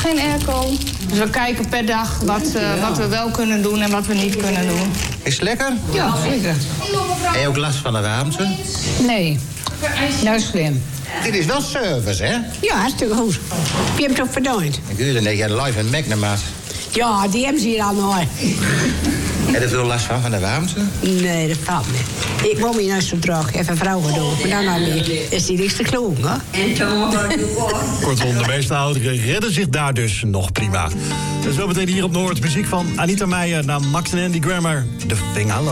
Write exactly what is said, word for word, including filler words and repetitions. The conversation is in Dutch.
geen airco. Dus we kijken per dag wat, uh, wat we wel kunnen doen en wat we niet kunnen doen. Is het lekker? Ja, zeker. Heb je ook last van de warmte? Nee, dat is slim. Dit is wel service, hè? Ja, hartstikke goed. Je hebt het toch verdiend? Ik wilde dat jij live in Magnum. Ja, die hebben ze hier al nooit. Heb je veel last van, van de warmte? Nee, dat valt niet. Ik woon hier naar zo'n drag, even vrouwen doen. Maar dan nou meer is die niks te kloon, hè? Kortom, de meeste ouderen redden zich daar dus nog prima. En zo meteen hier op Noord muziek van Anita Meijer naar Max en Andy Grammer. The Thing I Love.